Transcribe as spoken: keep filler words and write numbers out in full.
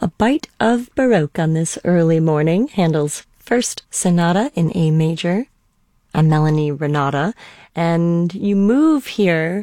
A bite of Baroque on this early morning. Handel's First Sonata in A major. I'm Melanie Renata, and you move here